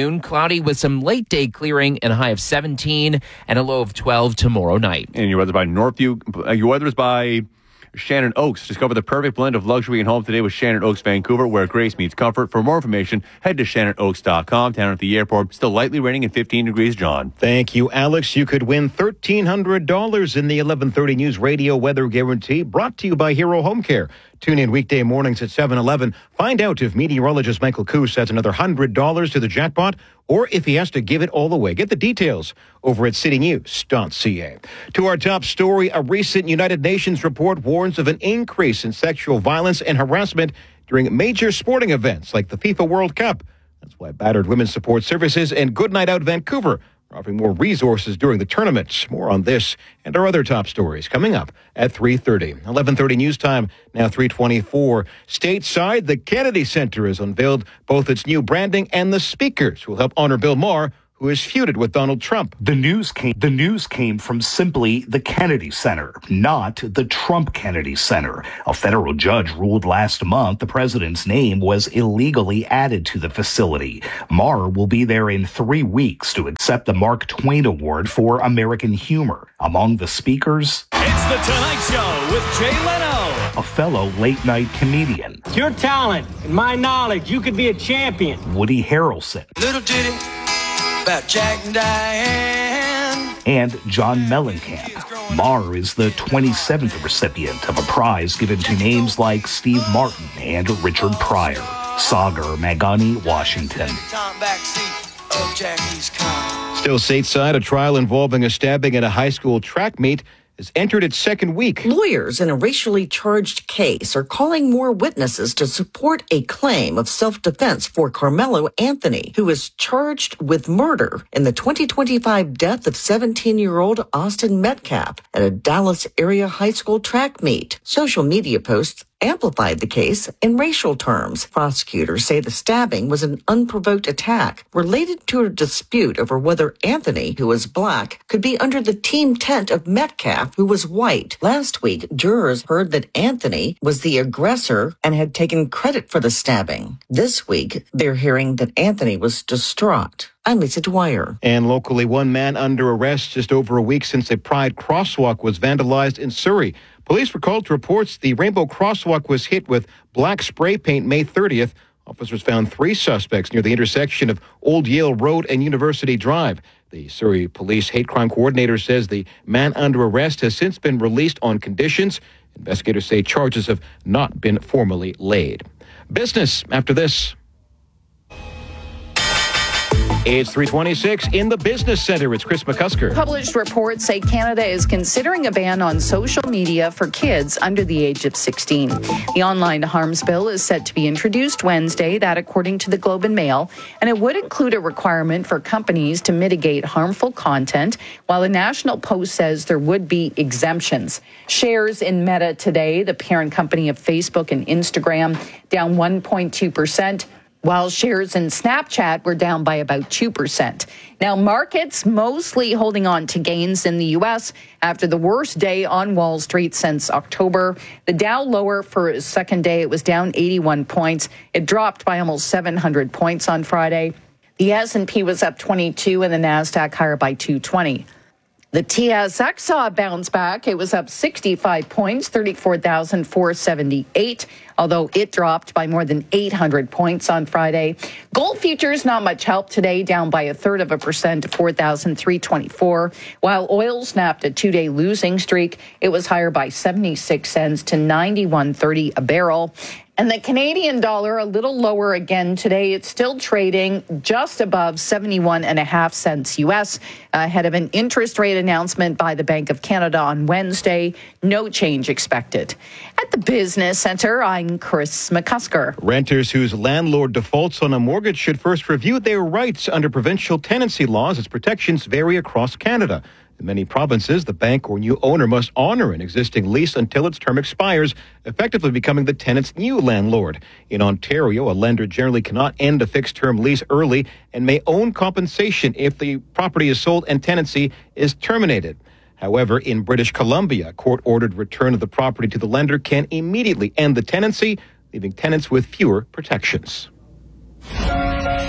afternoon, cloudy with some late day clearing and a high of 17 and a low of 12 tomorrow night. And your weather's by Northview. Your weather's by Shannon Oaks. Discover the perfect blend of luxury and home today with Shannon Oaks Vancouver, where grace meets comfort. For more information, head to shannonoaks.com. Down at the airport, still lightly raining at 15 degrees, John. Thank you, Alex. You could win $1,300 in the 11:30 News Radio Weather Guarantee, brought to you by Hero Home Care. Tune in weekday mornings at 7:11. Find out if meteorologist Michael Coos adds another $100 to the jackpot or if he has to give it all away. Get the details over at citynews.ca. To our top story, a recent United Nations report warns of an increase in sexual violence and harassment during major sporting events like the FIFA World Cup. That's why Battered Women's Support Services and Good Night Out Vancouver are offering more resources during the tournament. More on this and our other top stories coming up at 3:30. 11:30 news time, now 3:24. Stateside, the Kennedy Center has unveiled both its new branding and the speakers who will help honor Bill Maher, who is feuded with Donald Trump. The news came from simply the Kennedy Center, not the Trump Kennedy Center. A federal judge ruled last month the president's name was illegally added to the facility. Maher will be there in 3 weeks to accept the Mark Twain Award for American Humor. Among the speakers, it's The Tonight Show with Jay Leno, a fellow late-night comedian. It's your talent and my knowledge. You could be a champion. Woody Harrelson. Little ditty about Jack and Diane. And John Mellencamp. Maher is the 27th recipient of a prize given to names like Steve Martin and Richard Pryor. Sagar Magani, Washington. Still stateside, a trial involving a stabbing at a high school track meet has entered its second week. Lawyers in a racially charged case are calling more witnesses to support a claim of self-defense for Carmelo Anthony, who is charged with murder in the 2025 death of 17-year-old Austin Metcalf at a Dallas area high school track meet. Social media posts amplified the case in racial terms. Prosecutors say the stabbing was an unprovoked attack related to a dispute over whether Anthony, who was black, could be under the team tent of Metcalf, who was white. Last week, jurors heard that Anthony was the aggressor and had taken credit for the stabbing. This week, they're hearing that Anthony was distraught. I'm Lisa Dwyer. And locally, one man under arrest just over a week since a Pride crosswalk was vandalized in Surrey. Police were called to reports the Rainbow Crosswalk was hit with black spray paint May 30th. Officers found 3 suspects near the intersection of Old Yale Road and University Drive. The Surrey Police Hate Crime Coordinator says the man under arrest has since been released on conditions. Investigators say charges have not been formally laid. Business after this. It's 3:26 in the Business Center. It's Chris McCusker. Published reports say Canada is considering a ban on social media for kids under the age of 16. The online harms bill is set to be introduced Wednesday, that according to the Globe and Mail, and it would include a requirement for companies to mitigate harmful content, while the National Post says there would be exemptions. Shares in Meta today, the parent company of Facebook and Instagram, down 1.2%. While shares in Snapchat were down by about 2%. Now, markets mostly holding on to gains in the U.S. after the worst day on Wall Street since October. The Dow lower for a second day. It was down 81 points. It dropped by almost 700 points on Friday. The S&P was up 22 and the NASDAQ higher by 220. The TSX saw a bounce back. It was up 65 points, 34,478, although it dropped by more than 800 points on Friday. Gold futures, not much help today, down by 0.33% to 4,324, while oil snapped a 2-day losing streak. It was higher by 76 cents to 91.30 a barrel. And the Canadian dollar, a little lower again today. It's still trading just above 71.5 cents U.S. ahead of an interest rate announcement by the Bank of Canada on Wednesday. No change expected. At the Business Center, I'm Chris McCusker. Renters whose landlord defaults on a mortgage should first review their rights under provincial tenancy laws as protections vary across Canada. In many provinces, the bank or new owner must honor an existing lease until its term expires, effectively becoming the tenant's new landlord. In Ontario, a lender generally cannot end a fixed-term lease early and may own compensation if the property is sold and tenancy is terminated. However, in British Columbia, a court-ordered return of the property to the lender can immediately end the tenancy, leaving tenants with fewer protections.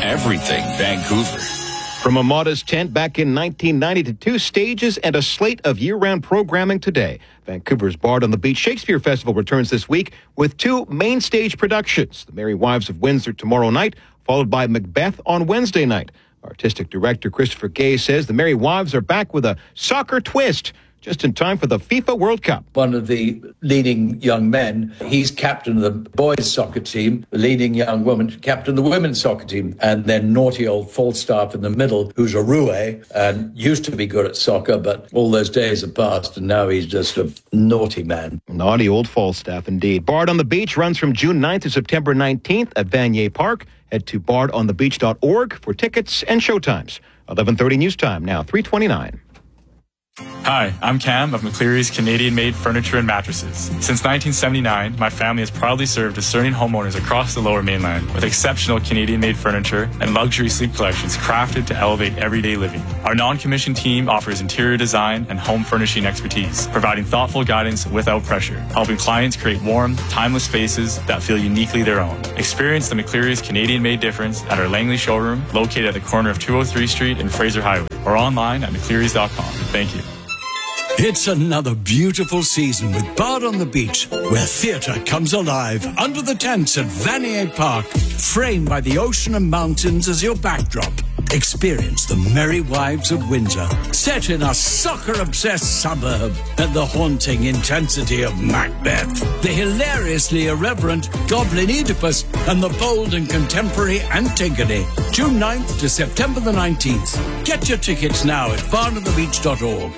everything Vancouver. From a modest tent back in 1990 to 2 stages and a slate of year-round programming today, Vancouver's Bard on the Beach Shakespeare Festival returns this week with 2 main stage productions. The Merry Wives of Windsor tomorrow night, followed by Macbeth on Wednesday night. Artistic director Christopher Gay says the Merry Wives are back with a soccer twist, just in time for the FIFA World Cup. One of the leading young men, he's captain of the boys' soccer team. The leading young woman, captain of the women's soccer team. And then naughty old Falstaff in the middle, who's a roue and used to be good at soccer, but all those days are past, and now he's just a naughty man. Naughty old Falstaff, indeed. Bard on the Beach runs from June 9th to September 19th at Vanier Park. Head to bardonthebeach.org for tickets and showtimes. 11:30 news time, now 3:29. Hi, I'm Cam of McCleary's Canadian-made furniture and mattresses. Since 1979, my family has proudly served discerning homeowners across the Lower Mainland with exceptional Canadian-made furniture and luxury sleep collections crafted to elevate everyday living. Our non-commissioned team offers interior design and home furnishing expertise, providing thoughtful guidance without pressure, helping clients create warm, timeless spaces that feel uniquely their own. Experience the McCleary's Canadian-made difference at our Langley showroom, located at the corner of 203 Street and Fraser Highway, or online at mcclearys.com. Thank you. It's another beautiful season with Bard on the Beach, where theatre comes alive under the tents at Vanier Park, framed by the ocean and mountains as your backdrop. Experience the Merry Wives of Windsor, set in a soccer-obsessed suburb, and the haunting intensity of Macbeth, the hilariously irreverent Goblin Oedipus, and the bold and contemporary Antigone. June 9th to September the 19th. Get your tickets now at bardonthebeach.org.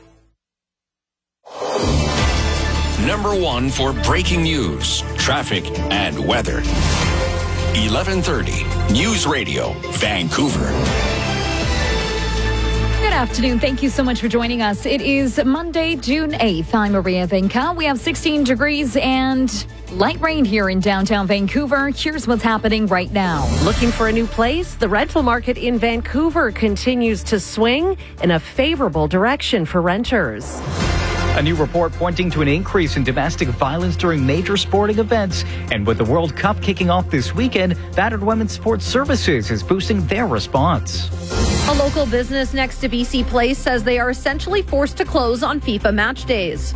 Number 1 for breaking news, traffic, and weather. 11:30 News Radio, Vancouver. Good afternoon. Thank you so much for joining us. It is Monday, June 8th. I'm Maria Venka. We have 16 degrees and light rain here in downtown Vancouver. Here's what's happening right now. Looking for a new place? The rental market in Vancouver continues to swing in a favorable direction for renters. A new report pointing to an increase in domestic violence during major sporting events. And with the World Cup kicking off this weekend, Battered Women's Sports Services is boosting their response. A local business next to BC Place says they are essentially forced to close on FIFA match days.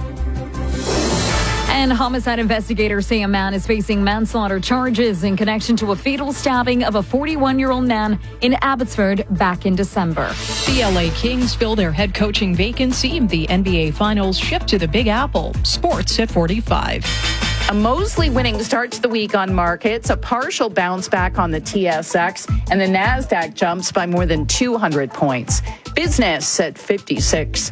And homicide investigators say a man is facing manslaughter charges in connection to a fatal stabbing of a 41-year-old man in Abbotsford back in December. The LA Kings fill their head coaching vacancy. The NBA Finals shift to the Big Apple. Sports at 45. A Mosley winning start to the week on markets, a partial bounce back on the TSX, and the NASDAQ jumps by more than 200 points. Business at 56.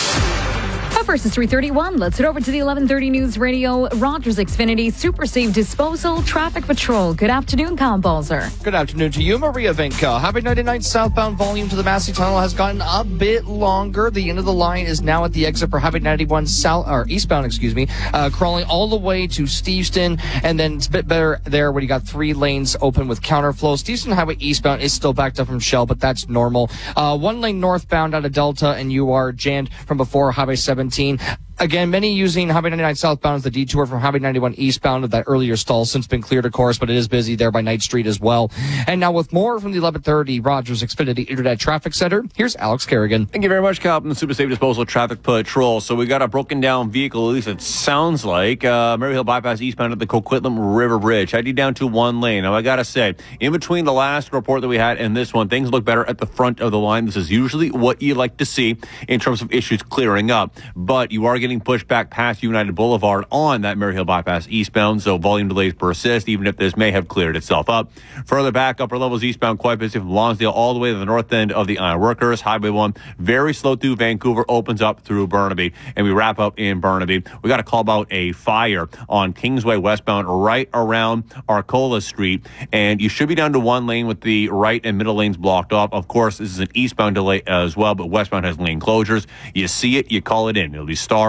Up versus 331. Let's head over to the 1130 News Radio Rogers Xfinity Super Safe Disposal Traffic Patrol. Good afternoon, Kyle Balzer. Good afternoon to you, Maria Venka. Highway 99 southbound volume to the Massey Tunnel has gotten a bit longer. The end of the line is now at the exit for Highway 91 eastbound, crawling all the way to Steveston, and then it's a bit better there when you got 3 lanes open with counterflow. Steveston Highway eastbound is still backed up from Shell, but that's normal. 1 lane northbound out of Delta, and you are jammed from before Highway 17. Again, many using Highway 99 southbound as the detour from Highway 91 eastbound of that earlier stall since been cleared, of course, but it is busy there by Knight Street as well. And now with more from the 1130 Rogers Xfinity Internet Traffic Center, here's Alex Kerrigan. Thank you very much, Cal, from the Super Safe Disposal Traffic Patrol. So we got a broken down vehicle, at least it sounds like, Maryhill Bypass eastbound at the Coquitlam River Bridge, heading down to 1 lane. Now, I got to say, in between the last report that we had and this one, things look better at the front of the line. This is usually what you like to see in terms of issues clearing up, but you are getting pushed back past United Boulevard on that Maryhill Bypass eastbound, so volume delays persist, even if this may have cleared itself up. Further back, upper levels eastbound, quite busy from Lonsdale all the way to the north end of the Iron Workers. Highway 1, very slow through Vancouver, opens up through Burnaby, and we wrap up in Burnaby. We got to call about a fire on Kingsway westbound right around Arcola Street, and you should be down to 1 lane with the right and middle lanes blocked off. Of course, this is an eastbound delay as well, but westbound has lane closures. You see it, you call it in. It'll be star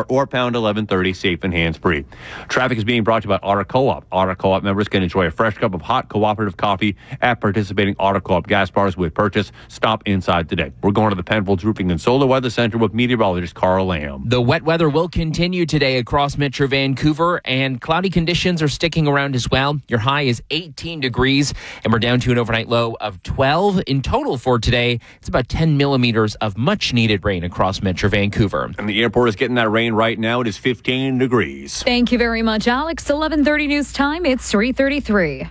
star or pound 1130 safe and hands-free. Traffic is being brought to you by Auto Co-op. Auto Co-op members can enjoy a fresh cup of hot cooperative coffee at participating Auto Co-op gas bars with purchase. Stop inside today. We're going to the Penfolds Roofing and Solar Weather Center with meteorologist Carl Lamb. The wet weather will continue today across Metro Vancouver, and cloudy conditions are sticking around as well. Your high is 18 degrees, and we're down to an overnight low of 12. In total for today, it's about 10 millimeters of much-needed rain across Metro Vancouver. And the airport is getting that rain right now. It is 15 degrees. Thank you very much, Alex. 11:30 news time. It's 3:33.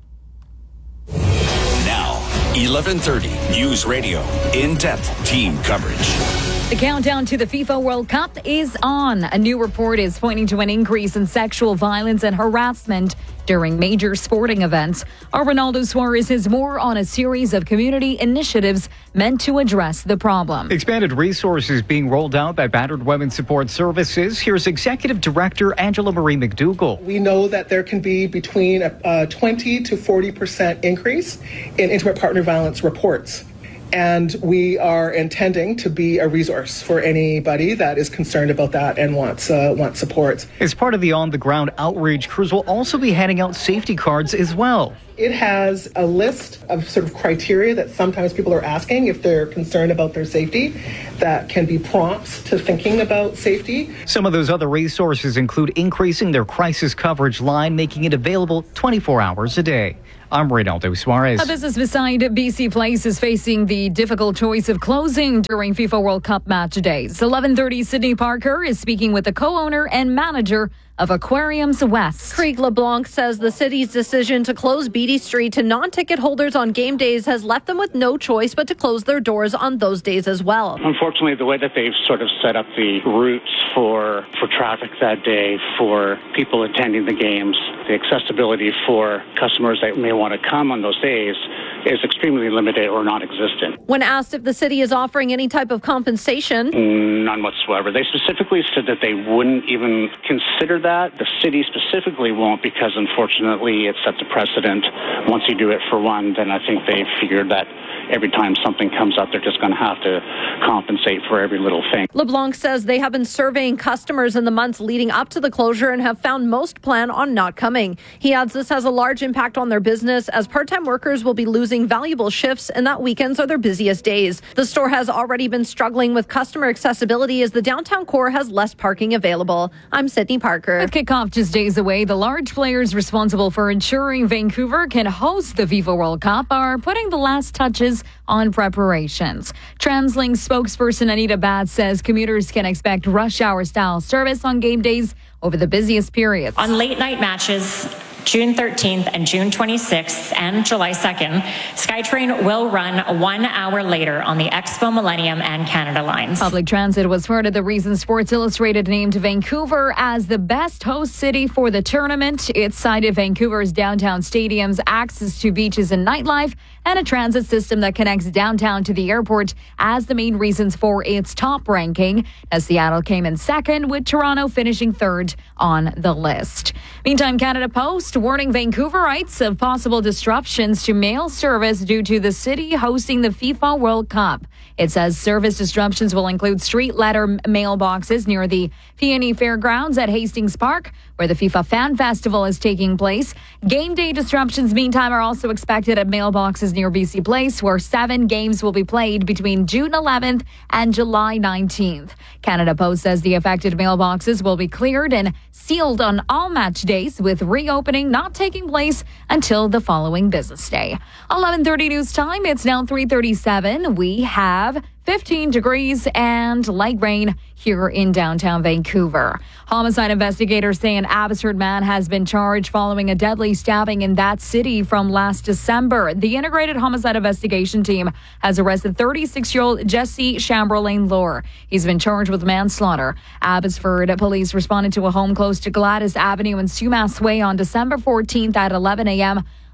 Now, 11:30 News Radio. In-depth team coverage. The countdown to the FIFA World Cup is on. A new report is pointing to an increase in sexual violence and harassment during major sporting events. Our Ronaldo Suarez has more on a series of community initiatives meant to address the problem. Expanded resources being rolled out by Battered Women's Support Services. Here's Executive Director Angela Marie McDougall. We know that there can be between a 20 to 40% increase in intimate partner violence reports. And we are intending to be a resource for anybody that is concerned about that and wants support. As part of the on-the-ground outreach, crews will also be handing out safety cards as well. It has a list of sort of criteria that sometimes people are asking if they're concerned about their safety that can be prompts to thinking about safety. Some of those other resources include increasing their crisis coverage line, making it available 24 hours a day. I'm Reynaldo Suarez. A business beside BC Place is facing the difficult choice of closing during FIFA World Cup match days. 11:30 Sydney Parker is speaking with the co-owner and manager of Aquariums West. Craig LeBlanc says the city's decision to close Beatty Street to non-ticket holders on game days has left them with no choice but to close their doors on those days as well. Unfortunately, the way that they've sort of set up the routes for traffic that day, for people attending the games, the accessibility for customers that may want to come on those days is extremely limited or non-existent. When asked if the city is offering any type of compensation, none whatsoever. They specifically said that they wouldn't even consider that. The city specifically won't, because unfortunately it sets a precedent. Once you do it for one, then I think they figured that every time something comes up, they're just going to have to compensate for every little thing. LeBlanc says they have been surveying customers in the months leading up to the closure and have found most plan on not coming. He adds this has a large impact on their business, as part-time workers will be losing valuable shifts and that weekends are their busiest days. The store has already been struggling with customer accessibility as the downtown core has less parking available. I'm Sydney Parker. With kickoff just days away, the large players responsible for ensuring Vancouver can host the FIFA World Cup are putting the last touches on preparations. TransLink spokesperson Anita Batts says commuters can expect rush hour style service on game days over the busiest periods. On late night matches, June 13th and June 26th and July 2nd, SkyTrain will run 1 hour later on the Expo Millennium and Canada lines. Public transit was part of the reason Sports Illustrated named Vancouver as the best host city for the tournament. It cited Vancouver's downtown stadiums, access to beaches and nightlife, and a transit system that connects downtown to the airport as the main reasons for its top ranking. As Seattle came in second, with Toronto finishing third on the list. Meantime, Canada Post warning Vancouverites of possible disruptions to mail service due to the city hosting the FIFA World Cup. It says service disruptions will include street letter mailboxes near the PNE Fairgrounds at Hastings Park, where the FIFA Fan Festival is taking place. Game day disruptions, meantime, are also expected at mailboxes near BC Place, where 7 games will be played between June 11th and July 19th. Canada Post says the affected mailboxes will be cleared and sealed on all match days, with reopening not taking place until the following business day. 11:30 news time. It's now 3:37. We have 15 degrees and light rain here in downtown Vancouver. Homicide investigators say an Abbotsford man has been charged following a deadly stabbing in that city from last December. The Integrated Homicide Investigation Team has arrested 36-year-old Jesse Chamberlain-Lore. He's been charged with manslaughter. Abbotsford police responded to a home close to Gladys Avenue and Sumas Way on December 14th at 11 a.m.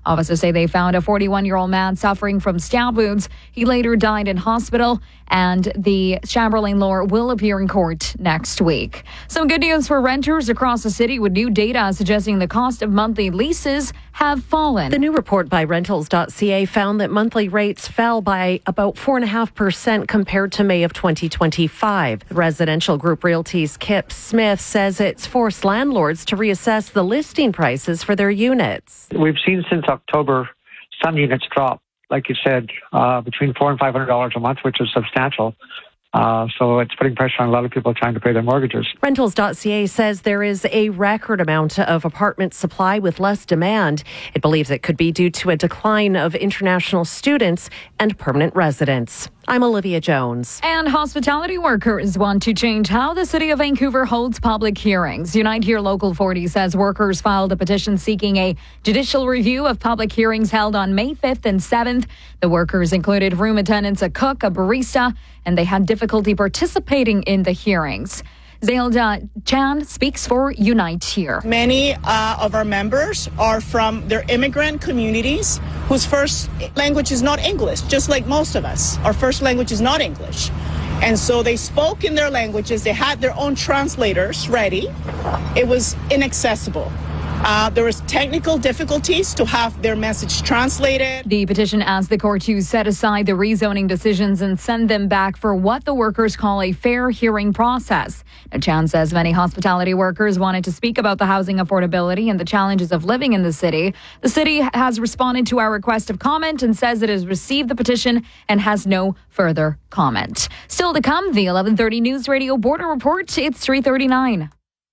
Officers say they found a 41-year-old man suffering from stab wounds. He later died in hospital, and the Chamberlain Law will appear in court next week. Some good news for renters across the city, with new data suggesting the cost of monthly leases have fallen. The new report by Rentals.ca found that monthly rates fell by about 4.5% compared to May of 2025. Residential Group Realty's Kip Smith says it's forced landlords to reassess the listing prices for their units. We've seen since October some units drop, like you said, between $400 and $500 a month, which is substantial. So it's putting pressure on a lot of people trying to pay their mortgages. Rentals.ca says there is a record amount of apartment supply with less demand. It believes it could be due to a decline of international students and permanent residents. I'm Olivia Jones. And hospitality workers want to change how the City of Vancouver holds public hearings. Unite Here Local 40 says workers filed a petition seeking a judicial review of public hearings held on May 5th and 7th. The workers included room attendants, a cook, a barista, and they had difficulty participating in the hearings. Zelda Chan speaks for Unite Here. Many of our members are from their immigrant communities whose first language is not English, just like most of us. Our first language is not English. And so they spoke in their languages. They had their own translators ready. It was inaccessible. There was technical difficulties to have their message translated. The petition asked the court to set aside the rezoning decisions and send them back for what the workers call a fair hearing process. Now, Chan says many hospitality workers wanted to speak about the housing affordability and the challenges of living in the city. The city has responded to our request of comment and says it has received the petition and has no further comment. Still to come, the 11:30 News Radio Border Report. It's 3:39.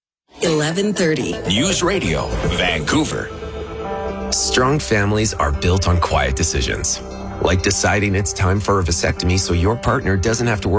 11:30 News Radio, Vancouver. Strong families are built on quiet decisions, like deciding it's time for a vasectomy so your partner doesn't have to worry